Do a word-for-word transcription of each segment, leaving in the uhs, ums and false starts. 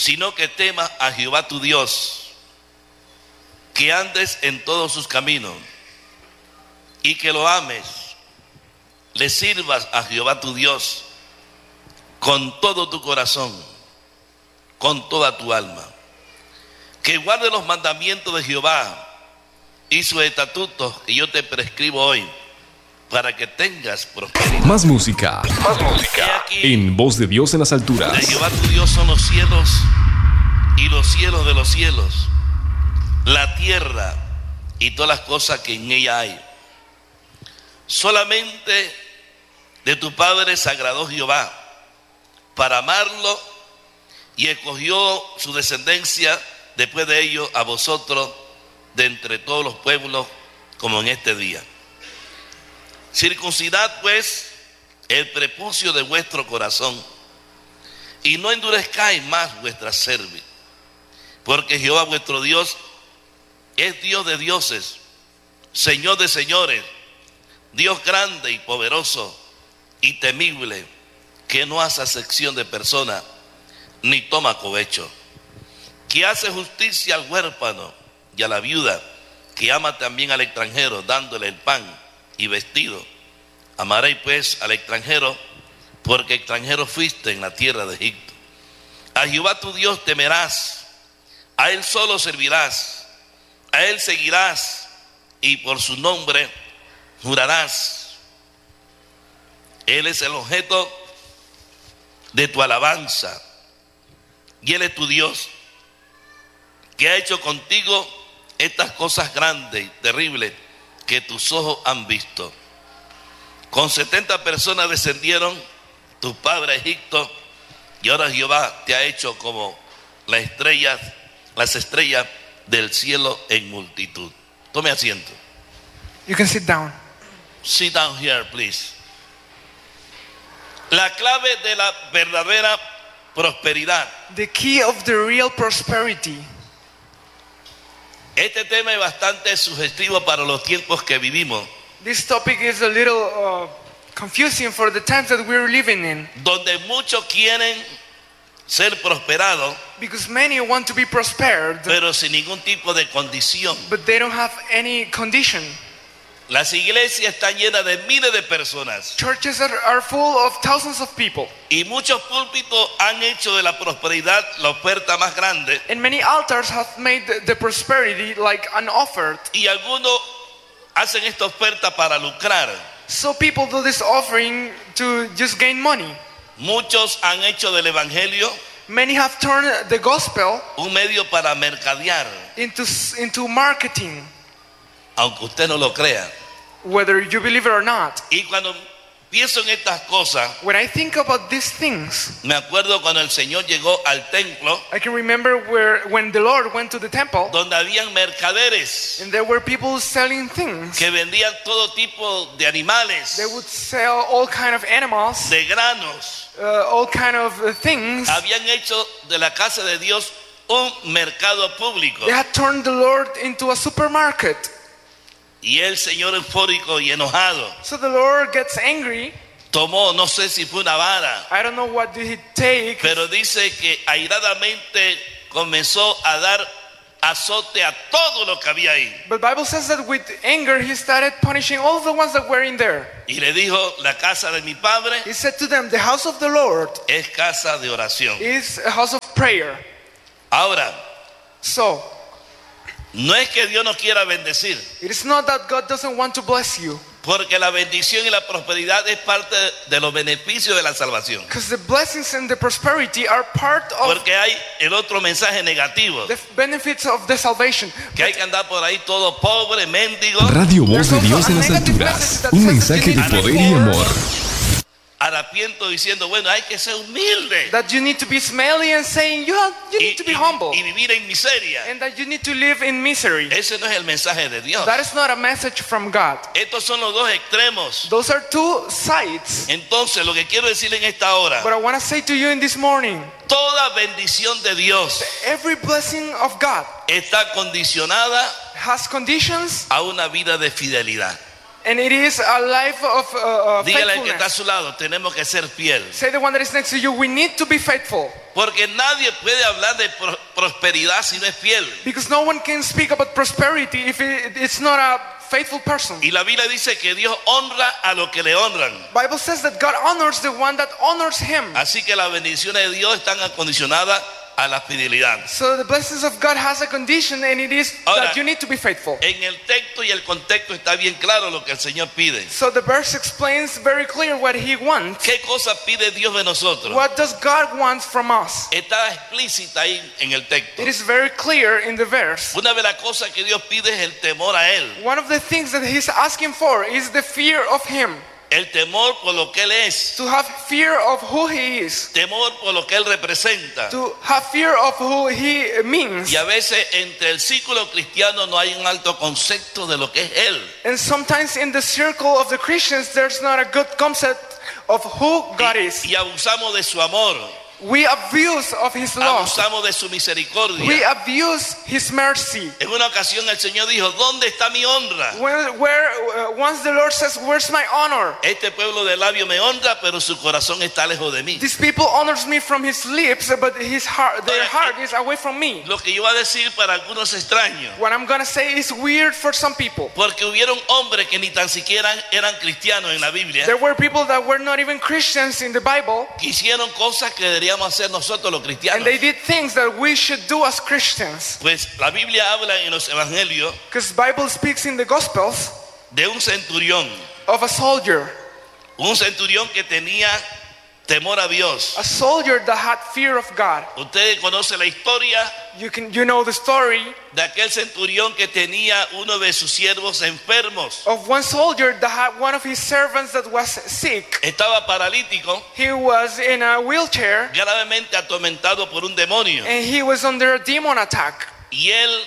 sino que temas a Jehová tu Dios, que andes en todos sus caminos y que lo ames, le sirvas a Jehová tu Dios con todo tu corazón, con toda tu alma, que guarde los mandamientos de Jehová y sus estatutos que yo te prescribo hoy, para que tengas prosperidad. Más música, más música en Voz de Dios en las alturas. De Jehová tu Dios son los cielos y los cielos de los cielos, la tierra y todas las cosas que en ella hay. Solamente de tu padre se agradó Jehová para amarlo y escogió su descendencia después de ello a vosotros de entre todos los pueblos, como en este día. Circuncidad pues el prepucio de vuestro corazón y no endurezcáis más vuestra cerviz, porque Jehová vuestro Dios es Dios de dioses, Señor de señores, Dios grande y poderoso y temible, que no hace acepción de persona ni toma cohecho, que hace justicia al huérfano y a la viuda, que ama también al extranjero, dándole el pan y vestido. Amaréis pues al extranjero, porque extranjero fuiste en la tierra de Egipto. A Jehová tu Dios temerás, a él solo servirás, a él seguirás y por su nombre jurarás. Él es el objeto de tu alabanza y él es tu Dios, que ha hecho contigo estas cosas grandes y terribles que tus ojos han visto. Con setenta personas descendieron tus padres a Egipto, y ahora Jehová te ha hecho como las estrellas, las estrellas del cielo en multitud. Tome asiento. You can sit down. Sit down here, please. La clave de la verdadera prosperidad. The key of the real prosperity. Este tema es bastante sugestivo para los tiempos que vivimos, This topic is a little uh, confusing for the times that we're living in, donde muchos quieren ser prosperados, because many want to be prospered, pero sin ningún tipo de condición. but they don't have any condition. Las iglesias están llenas de miles de personas Churches are, are full of thousands of people, y muchos púlpitos han hecho de la prosperidad la oferta más grande, and many altars have made the, the prosperity like an offer. y algunos hacen esta oferta para lucrar. So people do this offering to just gain money. Muchos han hecho del evangelio Many have turned the gospel un medio para mercadear, into into marketing, aunque usted no lo crea. whether you believe it or not. Y cuando pienso en estas cosas, When I think about these things, me acuerdo cuando el Señor llegó al templo, I can remember where when the Lord went to the temple, donde habían mercaderes and there were people selling things. que vendían todo tipo de animales, They would sell all kind of animals, de granos. uh, all kind of uh, things. Habían hecho de la casa de Dios un mercado público. They had turned the Lord into a supermarket. Y el Señor, eufórico y enojado, So the Lord gets angry. tomó, no sé si fue una vara, I don't know what did he take, pero dice que airadamente comenzó a dar azote a todo lo que había ahí. but Bible says that with anger he started punishing all the ones that were in there. Y le dijo, la casa de mi padre He said to them, the house of the Lord es casa de oración. is a house of prayer. Ahora, So no es que Dios no quiera bendecir, it is not that God doesn't want to bless you, porque la bendición y la prosperidad es parte de los beneficios de la salvación. because the blessings and the prosperity are part of Porque hay el otro mensaje negativo, the benefits of the salvation. que hay que andar por ahí todo pobre, mendigo, Radio Voz de Dios en las alturas. Un mensaje de poder y amor. harapiento, diciendo, bueno, hay que ser humilde That you need to be smelly and saying you have, you y, need to be y- humble, y vivir en miseria. and that you need to live in misery. Ese no es el mensaje de Dios. That is not a message from God. Estos son los dos extremos. Those are two sides. Entonces, lo que quiero decir en esta hora, But I want to say to you in this morning, toda bendición de Dios every blessing of God está condicionada has conditions, a una vida de fidelidad. and it is a life of uh, uh, Dígale al que está a faithfulness. su lado, tenemos que ser fiel. Say the one that is next to you, we need to be faithful. Porque nadie puede hablar de pro- prosperidad si no es fiel. Because no one can speak about prosperity if it, it's not a faithful person. Y la Biblia dice que Dios honra a los que le honran. Bible says that God honors the one that honors him. Así que las bendiciones de Dios están acondicionadas a la fidelidad. So the blessings of God has a condition, and it is Ahora, that you need to be faithful. En el texto y el contexto está bien claro lo que el Señor pide. So the verse explains very clear what he wants. ¿Qué cosa pide Dios de nosotros? What does God want from us? Está explícita ahí en el texto. It is very clear in the verse. Una de las cosas que Dios pide es el temor a Él. One of the things that he's asking for is the fear of him. El temor por lo que Él es. To have fear of who he is. Temor por lo que Él representa. To have fear of who he means. Y a veces entre el círculo cristiano no hay un alto concepto de lo que es Él. And sometimes in the circle of the Christians there's not a good concept of who God Y, is. y abusamos de su amor. We abuse of his love. Abusamos de su misericordia. We abuse his mercy. En una ocasión el Señor dijo, ¿dónde está mi honra? Where, where uh, once the Lord says, "Where's my honor?" Este pueblo de labio me honra, pero su corazón está lejos de mí. These people honors me from his lips, but his heart, their heart is away from me. Lo que yo voy a decir para algunos extraños. What I'm gonna say is weird for some people. Porque hubieron hombres que ni tan siquiera eran cristianos en la Biblia, There were people that were not even Christians in the Bible, que hicieron cosas que deberíamos hacer nosotros los and cristianos. they did things that we should do as Christians. Pues la Biblia habla en los evangelios Because the Bible speaks in the Gospels de un centurión. of a soldier, Un centurión que tenía temor a Dios. a soldier that had fear of God. Ustedes conocen la historia You can, you know the story de aquel centurión que tenía uno de sus siervos enfermos. of one soldier that had one of his servants that was sick. Estaba paralítico, He was in a wheelchair gravemente atormentado por un demonio. and he was under a demon attack. Y él,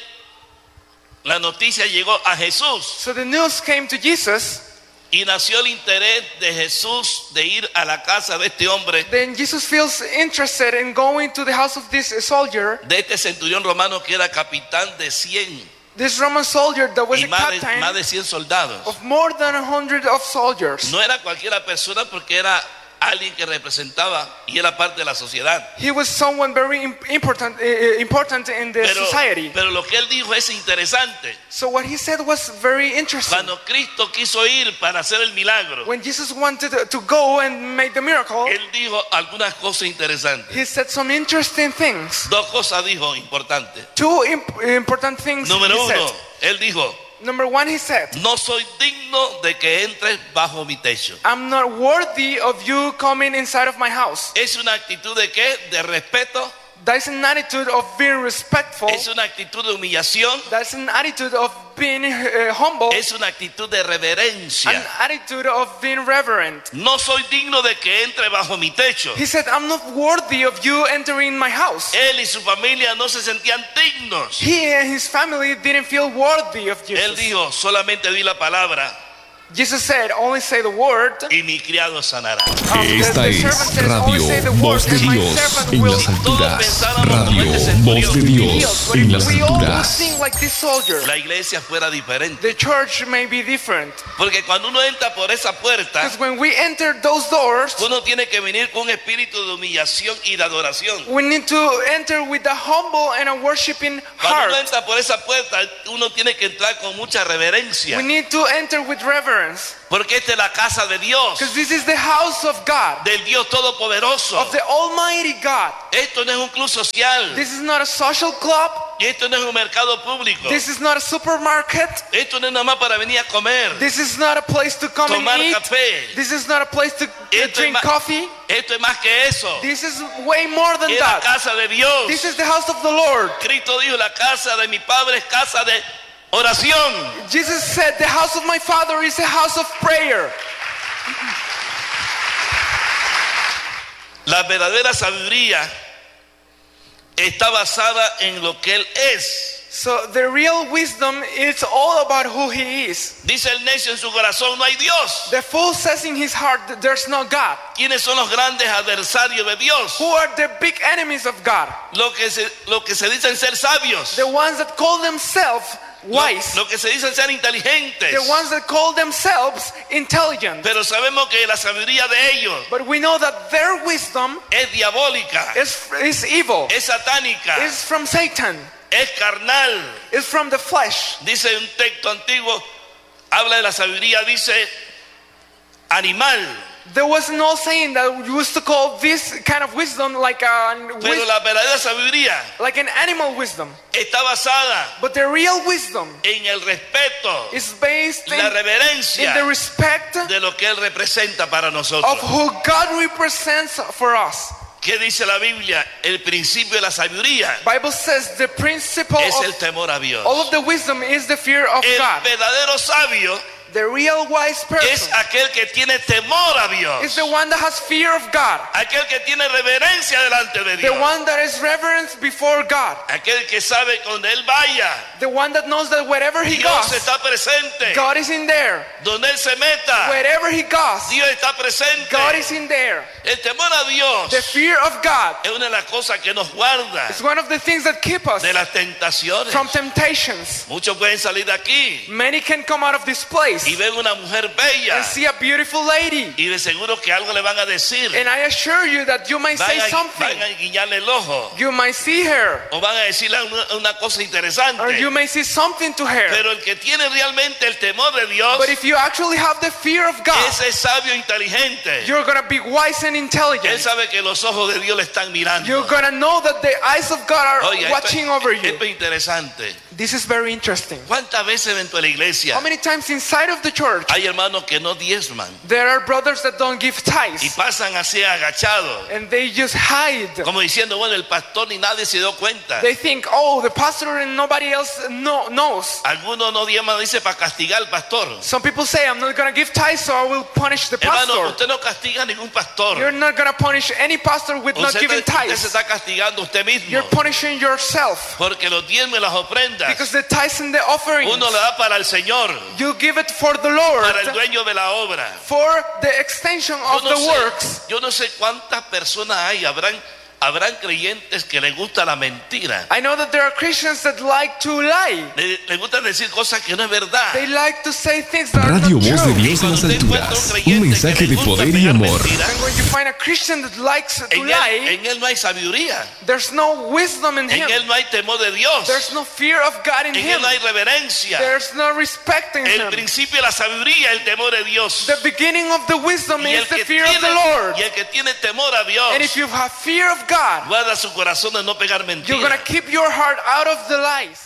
la noticia llegó a Jesús. So the news came to Jesus. Y nació el interés de Jesús de ir a la casa de este hombre, Then Jesus feels interested in going to the house of this soldier, de este centurión romano que era capitán de cien this Roman soldier that was y a más de, captain más de cien soldados. of more than a hundred of soldiers. No era cualquiera persona porque era alguien que representaba y era parte de la sociedad. He was someone very im- important, uh, important in the Pero, society. pero lo que él dijo es interesante. So what he said was very interesting. Cuando Cristo quiso ir para hacer el milagro, When Jesus wanted to go and make the miracle, él dijo algunas cosas interesantes. he said some interesting things. Dos cosas dijo importantes. Two imp- important things Número he uno, said. él dijo, Number one, he said, no soy digno de que entres bajo mi techo. I'm not worthy of you coming inside of my house. Es una actitud de qué? De respeto. That's an attitude of being respectful. Es una actitud de humillación. That's an attitude of being uh, humble. Es una actitud de An reverencia. attitude of being reverent. No soy digno de que entre bajo mi techo. He said, I'm not worthy of you entering my house. Él y su familia no se sentían dignos. He and his family didn't feel worthy of Él Jesus. dijo, solamente di la palabra Jesus said, only say the word. y mi criado sanará. Um, the- Esta the es servant says, only say the Radio word, Voz de and my Dios servant en will las be alturas. pensáramos Radio como este Voz de centurión. Dios healed. But en if las we all would alturas. sing like this soldier, La iglesia fuera diferente. the church may be different. Porque cuando uno entra por esa puerta, Because when we enter those doors, uno tiene que venir con un espíritu de humillación y de adoración. we need to enter with a humble and a worshiping Cuando uno heart. entra por esa puerta, uno tiene que entrar con mucha reverencia. We need to enter with reverence. Porque esta es la casa de Dios, Because this is the house of God, del Dios Todopoderoso. of the Almighty God. Esto no es un club social. This is not a social club. Y esto no es un mercado público. This is not a supermarket. Esto no es nada más para venir a comer, This is not a place to come and tomar eat. café. This is not a place to uh, Esto es, drink más, coffee. esto es más que eso. This is way more than Es la that. casa de Dios. This is the house of the Lord. Cristo dijo, la casa de mi Padre es casa de oración. Jesus said, the house of my Father is a house of prayer. La verdadera sabiduría está basada en lo que Él es. So the real wisdom is all about who He is. Dice el necio en su corazón, no hay Dios. The fool says in his heart that there's no God. ¿Quiénes son los grandes adversarios de Dios? Who are the big enemies of God? Lo que se, lo que se dicen ser sabios. The ones that call themselves wise. Lo, lo que se dicen ser inteligentes. The ones that call themselves intelligent. Pero sabemos que la sabiduría de ellos But we know that their wisdom es diabólica, is, is evil, es satánica, is from Satan, es carnal. is from the flesh. Dice un texto antiguo, habla de la sabiduría, dice animal. There was an old saying that we used to call this kind of wisdom like a Pero la verdadera sabiduría like an animal wisdom. está basada But the real wisdom en el respeto, is based in, la in reverencia the respect de lo que Él representa para of nosotros. who God represents for us. ¿Qué dice la Biblia? El principio de la sabiduría Bible says the principle es el of temor a Dios. all of the wisdom is the fear of El God. verdadero sabio The real wise es person aquel que tiene temor a Dios, is the one that has fear of God. aquel que tiene reverencia delante de The Dios, one that is reverent before God. aquel que sabe que donde Él vaya, The one that knows that wherever he Dios goes, está presente. God is in there. Donde Él se meta, Wherever he goes, Dios está presente. God is in there. El temor a Dios The fear of God es una de las cosas que nos guarda is one of the things that keep us de las tentaciones. from temptations. Muchos pueden salir de aquí Many can come out of this place y ven una mujer bella and see a beautiful lady. y de seguro que algo le van a decir. And I assure you that you might Van say a, something. van a guiñarle el ojo You might see her, o van a decirle una, una cosa or interesante. you may see something to her. Pero el que tiene realmente el temor de Dios, But if you actually have the fear of God, ese es sabio inteligente. you're going to be wise and Él intelligent. sabe que los ojos de Dios le están mirando. You're going to know that the eyes of God are Oiga, watching esto, over esto you. es interesante. This is very interesting. ¿Cuántas veces dentro de la iglesia How many times inside of the church hay hermanos que no diezman there are brothers that don't give y tithes pasan así agachados, and they just hide? como diciendo, bueno, el pastor ni nadie se dio cuenta? They think, oh, the pastor and nobody else know, knows. Algunos no diezman, dice, para castigar al pastor. Some people say, I'm not going to give tithes, so I will punish the Hermano, pastor. usted no castiga a ningún pastor. You're not going to punish any pastor with not Usted, giving usted se tithes. está castigando usted mismo. You're punishing yourself Porque los diezmos y las ofrendas because the tithes and the offerings, uno le da para el Señor, you give it for the Lord, para el dueño de la obra. for the extension Yo of no, the works. sé, yo no sé cuántas personas hay, habrán, habrán creyentes que les gusta la mentira. I know that there are Christians that like to lie. Le, le gusta decir cosas que no es verdad. They like to say things that are Radio not Voz de true. Dios en las Cuando usted encuentra alturas. un Un creyente mensaje que le de gusta poder y pegar amor. mentira, And when you find a Christian that likes to en él, lie, en él no hay sabiduría, there's no wisdom in en him. él no hay temor de Dios, There's no fear of God in en him. él no hay reverencia. There's no respect in El him. principio de la sabiduría, el temor de Dios. The beginning of the wisdom Y el, is the que fear of the tiene, Lord. y el que tiene temor a Dios, And if you have fear of God, guarda su corazón de no pegar you're going mentiras. to keep your heart out of the lies.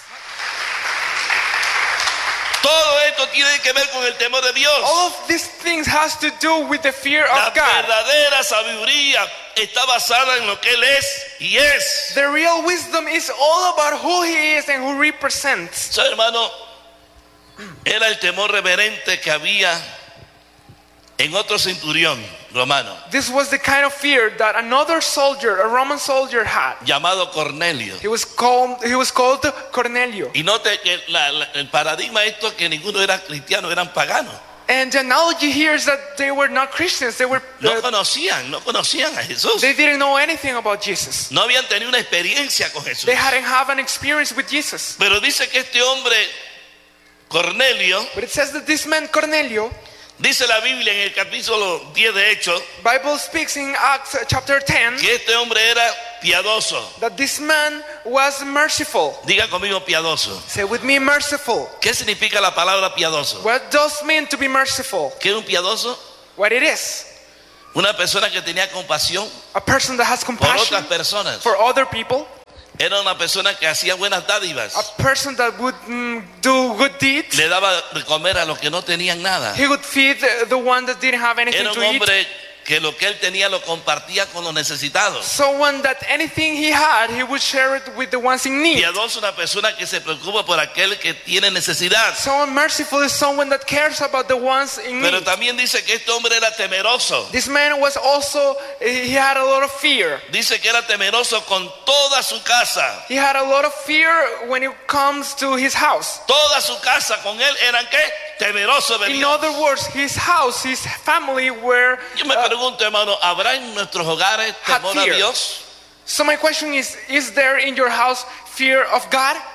Todo esto tiene que ver con el temor de Dios. All of these things has to do with the fear La of God. verdadera sabiduría está basada en lo que Él es y es. The real wisdom is all about who He is and who represents. ¿Sabe, hermano? Era el temor reverente que había en otro centurión romano This was the kind of fear that another soldier, a Roman soldier, had. llamado Cornelio. He was called, he was called Cornelio. Y note que la- la- el paradigma esto es que ninguno era cristiano, eran paganos. And the analogy here is that they were not Christians. They were No uh, conocían, no conocían a Jesús. they didn't know anything about Jesus. No habían tenido una experiencia con Jesús. They hadn't have an experience with Jesus. Pero dice que este hombre, Cornelio, But it says that this man Cornelio, dice la Biblia en el capítulo diez de Hechos, Bible speaks in Acts uh, chapter ten, que este hombre era piadoso. that this man was merciful. Diga conmigo piadoso. Say with me, merciful. ¿Qué significa la palabra piadoso? What does it mean to be merciful? ¿Qué es un piadoso? What it is. Una persona que tenía compasión A person that has por compassion otras personas. for other people. Era una persona que hacía buenas dádivas. A person that would mm, do good deeds. Le daba de comer a los que no tenían nada. He would feed the, the one that didn't have anything Era un to eat. hombre que lo que él tenía lo compartía con los necesitados. Someone that anything he had, he would share it with the ones in need. Piadoso, una persona que se preocupa por aquel que tiene necesidad. Someone merciful is someone that cares about the ones in Pero need. también dice que este hombre era temeroso. This man was also, he had a lot of fear. Dice que era temeroso con toda su casa. He had a lot of fear when it comes to his house. Toda su casa con él eran qué? Temerosos de In Dios. other words, his house, his family were. Yo me uh, pregunto, hermano, ¿habrá en nuestros hogares Had temor a fear. Dios? So my question is, is there in your house fear of God?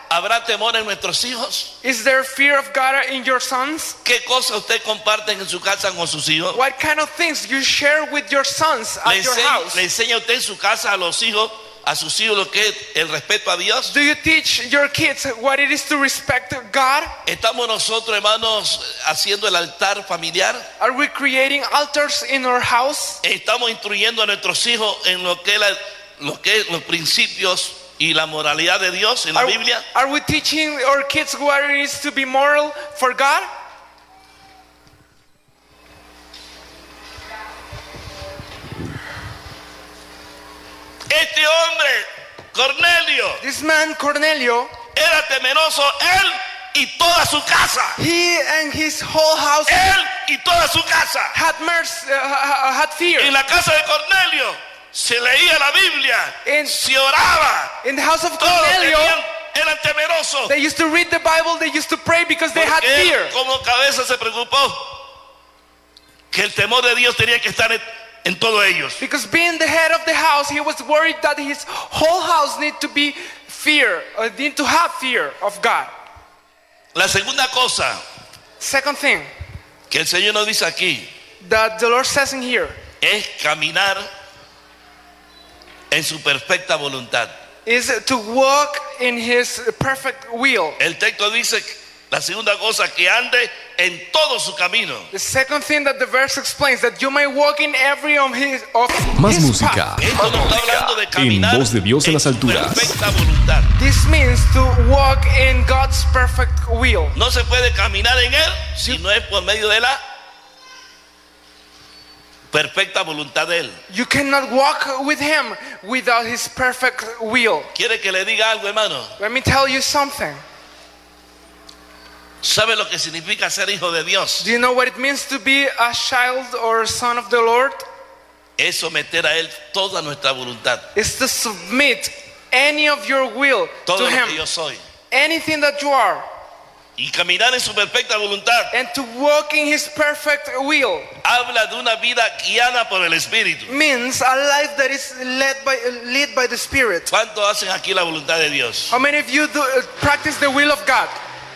¿Habrá temor en nuestros hijos? Is there fear of God in your sons? ¿Qué cosas usted comparte en su casa con sus hijos? What kind of things you share with your sons ¿Le at your enseña, house? le enseña usted en su casa a los hijos, a sus hijos, lo que es el respeto a Dios? Do you teach your kids what it is to respect God? ¿Estamos nosotros, hermanos, haciendo el altar familiar? Are we creating altars in our house? ¿Estamos instruyendo a nuestros hijos en lo que es, la- lo que es los principios y la moralidad de Dios en la Are, Biblia? are we teaching our kids what it is to be moral for God? Este hombre, Cornelio, This man, Cornelio, era temeroso él y toda su casa. he and his whole house Él y toda su casa. had mercy, uh, had fear. En la casa de Cornelio se leía la Biblia, En- se oraba. In the house of Todos Cornelio, tenían- eran temerosos. they used to read the Bible, they used to pray because they had Porque él, fear. como cabeza, se preocupó que el temor de Dios tenía que estar en, en todos ellos. Because being the head of the house, he was worried that his whole house need to be fear, uh, need to have fear of God. La segunda cosa Second thing que el Señor nos dice aquí that the Lord says in here es caminar en su perfecta voluntad. is to walk in his perfect will. El texto dice, la segunda cosa, que ande en todo su camino. The second thing that the verse explains, that you may walk in every of his, of Más his música. path. Esto nos está hablando de caminar En voz de Dios en las su alturas. perfecta voluntad. This means to walk in God's perfect will. No se puede caminar en él si no es por medio de la perfecta voluntad de él. You cannot walk with him without his perfect will. ¿Quiere que le diga algo, hermano? Let me tell you something. ¿Sabe lo que significa ser hijo de Dios? Do you know what it means to be a child or a son of the Lord? Es someter a él toda nuestra voluntad, It's to submit any of your will todo to lo que him. yo soy, Anything that you are. y caminar en su perfecta voluntad. And to walk in his perfect will Habla de una vida guiada por el Espíritu. means a life that is led by, led by the Spirit. ¿Cuántos hacen aquí la voluntad de Dios? How many of you do, uh, practice the will of God?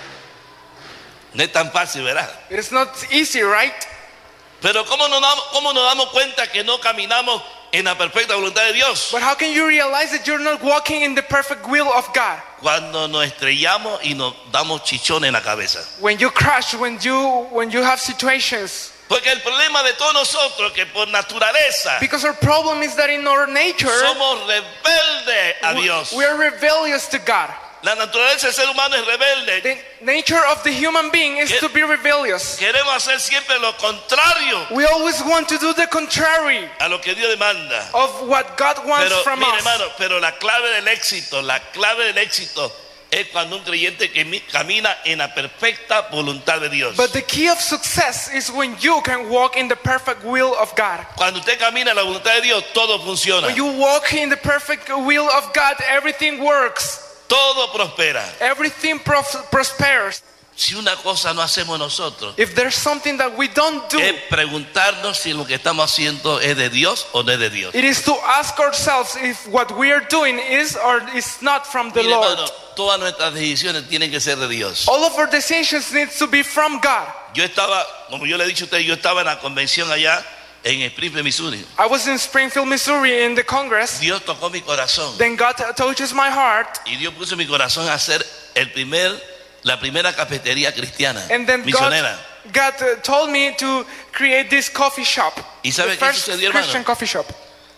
No es tan fácil, ¿verdad? It is not easy, right? Pero ¿cómo nos damos, cómo nos damos cuenta que no caminamos en la perfecta voluntad de Dios? But how can you realize that you're not walking in the perfect will of God? Cuando nos estrellamos y nos damos chichones en la cabeza. When you crash, when you when you have situations. Porque el problema de todos nosotros es que por naturaleza Because our problem is that in our nature, somos rebeldes a Dios. we are rebellious to God. La naturaleza del ser humano es rebelde. The nature of the human being is Que- to be rebellious. Queremos hacer siempre lo contrario We always want to do the contrary a lo que Dios demanda. of what God wants Pero from mire, us. hermano, pero la clave del éxito, la clave del éxito es cuando un creyente que mi- camina en la perfecta voluntad de Dios. But the key of success is when you can walk in the perfect will of God. Cuando usted camina en la voluntad de Dios, todo funciona, When you walk in the perfect will of God, everything works. todo prospera. Everything pros- prospers. Si una cosa no hacemos nosotros, If there's something that we don't do, es preguntarnos si lo que estamos haciendo es de Dios o no es de Dios. it is to ask ourselves if what we are doing is or is not from the Mire, Lord. hermano, todas nuestras decisiones tienen que ser de Dios. All of our decisions need to be from God. Yo estaba, como yo le he dicho a usted, yo estaba en la convención allá en Springfield, Missouri. I was in Springfield, Missouri in the Congress. Dios tocó mi corazón Then God touches my heart. y Dios puso en mi corazón a hacer el primer, la primera cafetería cristiana And then God, misionera. God uh, told me to create this coffee shop. ¿Y sabe The qué first sucedió, hermano? Christian coffee shop.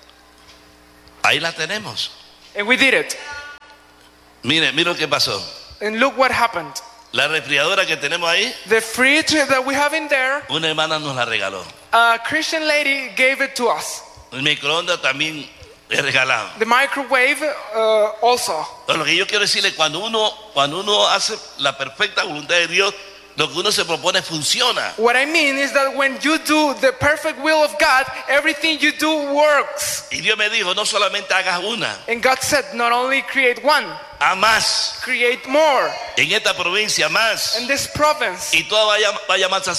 Ahí la tenemos. And we did it. Mire, mire lo que pasó. And look what happened. La refrigeradora que tenemos ahí, The fridge that we have in there, una hermana nos la regaló. a Christian lady gave it to us. El microondas también es regalado. The microwave uh, also. Pero lo que yo quiero decirle, cuando uno, cuando uno hace la perfecta voluntad de Dios, lo que uno se propone funciona. What I mean is that when you do the perfect will of God, everything you do works. Y Dios me dijo, no solamente hagas una, And God said, not only create one, haz más. create more. En esta provincia más. In this province, Y todo va a, llam- va a llamarse así,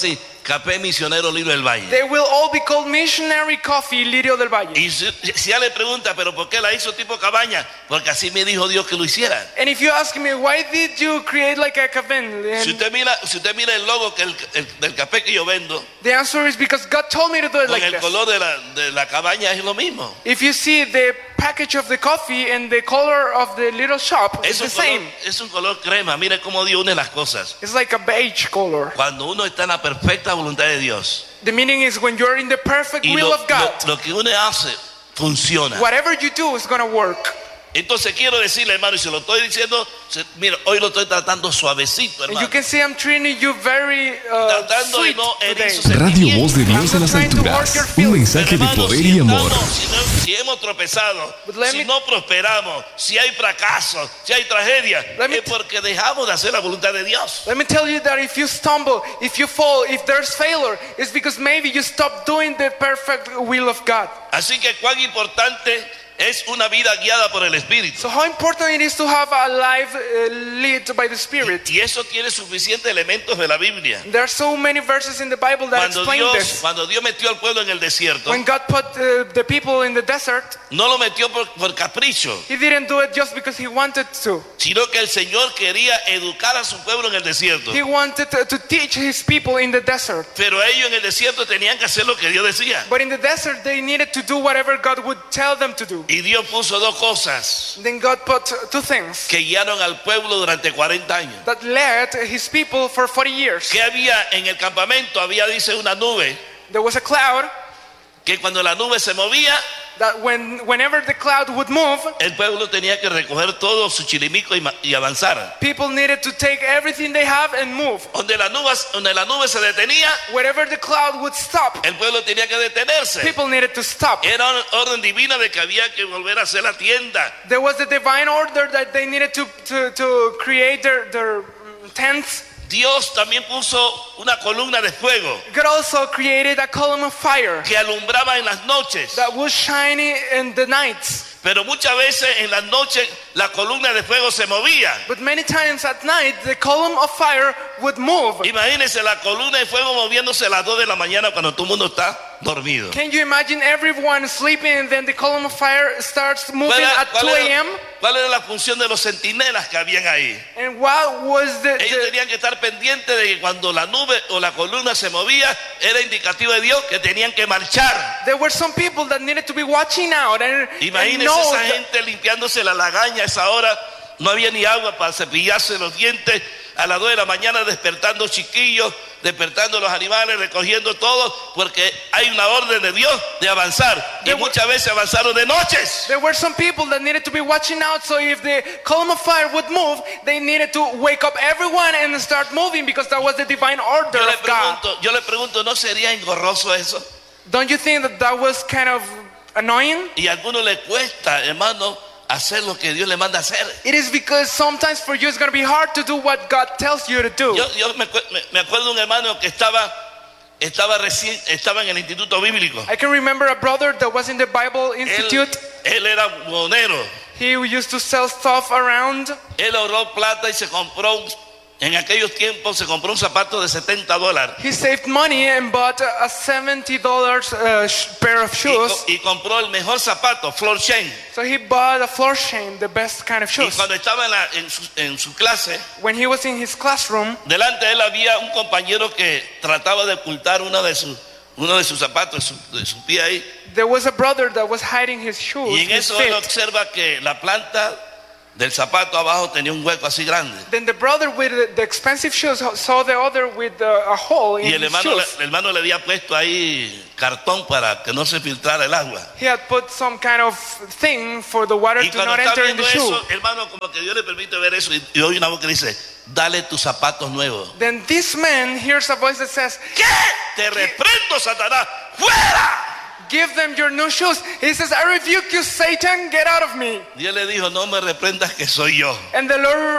Café Misionero Lirio del Valle. They will all be called Missionary Coffee Lirio del Valle. Y si, si ya le pregunta, pero ¿por qué la hizo tipo cabaña? Porque así me dijo Dios que lo hiciera. And if you ask me, why did you create like a cabin? Si usted mira, si usted mira el logo que el, el, del café que yo vendo, The answer is because God told me to do it con like el this. color de la, de la cabaña es lo mismo. If you see the package of the coffee and the color of the little shop, Es it's the un, color, same. es un color crema. Mire cómo Dios une las cosas. It's like a beige color. Cuando uno está en la perfecta voluntad de Dios The meaning is when you're in the perfect y will lo, of God, lo, lo que uno hace funciona. whatever you do is going to work. Entonces quiero decirle, hermano, y se lo estoy diciendo, se, mira, hoy lo estoy tratando suavecito, And you hermano. can see I'm treating you very uh, Tratando de sweet no herir today. sus Radio Voz de Dios en las I'm trying to alturas. work your Un feelings. mensaje de Hermano, poder si y amor. estamos, si, no- si hemos tropezado, But let si me- no prosperamos, si hay fracaso, si hay tragedia, Let me es porque dejamos de hacer la voluntad de Dios. Let me tell you that if you stumble, if you fall, if there's failure, it's because maybe you stopped doing the perfect will of God. Así que cuán importante es una vida guiada por el Espíritu. So how important it is to have a life uh, led by the Spirit. Y eso tiene suficientes elementos de la Biblia. There are so many verses in the Bible that Cuando explain Dios, this. cuando Dios metió al pueblo en el desierto, When God put uh, the people in the desert, no lo metió por, por capricho, He didn't do it just because He wanted to. sino que el Señor quería educar a su pueblo en el desierto. He wanted to, to teach His people in the desert. Pero ellos en el desierto tenían que hacer lo que Dios decía. But in the desert, they needed to do whatever God would tell them to do. Y Dios puso dos cosas Then God put two things que guiaron al pueblo durante cuarenta años. that led His people for forty years. Que había en el campamento, había, dice, una nube, There was a cloud que cuando la nube se movía, that when, whenever the cloud would move, el pueblo tenía que recoger todo su chirimico y, ma- y avanzar. people needed to take everything they have and move. Donde la, nube, donde la nube se detenía, Wherever the cloud would stop, el pueblo tenía que detenerse. people needed to stop. Era una orden divina de que había que volver a hacer la tienda. There was the divine order that they needed to, to, to create their, their mm, tents. Dios también puso una columna de fuego God also created a column of fire que alumbraba en las noches. that was shining in the nights. Pero muchas veces en las noches la columna de fuego se movía. But many times at night, the column of fire would move. Imagínense la columna de fuego moviéndose a las dos de la mañana cuando todo el mundo está dormido. Can you imagine everyone sleeping and then the column of fire starts moving ¿Cuál era, at cuál two era- a m? cuál era la función de los centinelas que habían ahí? And what was the, Ellos the tenían que estar pendientes de que cuando la nube o la columna se movía, era indicativo de Dios que tenían que marchar. there were some people that needed to be watching out and, and Imagínense know esa that- gente limpiándose la lagaña a esa hora. No había ni agua para cepillarse los dientes. A las dos de la mañana despertando chiquillos, despertando los animales, recogiendo todo, porque hay una orden de Dios de avanzar. Y There were- muchas veces avanzaron de noches. There were some people that needed to be watching out, so if the column of fire would move, they needed to wake up everyone and start moving because that was the divine order Yo le of God. pregunto, yo le pregunto, ¿no sería engorroso eso? Don't you think that that was kind of annoying? Y a algunos les cuesta, hermano, hacer lo que Dios le manda hacer. It is because sometimes for you it's going to be hard to do what God tells you to do. Yo, yo me, acu- me- me acuerdo de un hermano que estaba, estaba recién, estaba en el instituto bíblico. I can remember a brother that was in the Bible Él, Institute. él era monero. He used to sell stuff around. Él ahorró plata y se compró, un- en aquellos tiempos se compró un zapato de setenta dólares. He saved money and bought a seventy dollars uh, sh- pair of Y, shoes. co- y compró el mejor zapato, floor chain. So he bought a floor shame, the best kind of Y shoes. cuando estaba en, la- en su, en su clase, When he was in his classroom, delante de él había un compañero que trataba de ocultar uno de sus, uno de sus zapatos, de su, de su pie ahí. there was a brother that was hiding his shoes, Y en his eso él feet. observa que la planta del zapato abajo tenía un hueco así grande. Then the brother with the- the expensive shoes saw the other with uh, a hole in Y el his hermano, le- shoes. el hermano le había puesto ahí cartón para que no se filtrara el agua. He had put some kind of thing for the water Y to cuando not está enter in viendo the shoe. eso, hermano, como que Dios le permite ver eso y, y oye una voz que dice, dale tus zapatos nuevos. Then this man hears a voice that says, ¿Qué? Te reprendo, Satanás, fuera. give them your new shoes. He says, I rebuke you, Satan, get out of me. Dios le dijo, no me reprendas que soy yo. And the Lord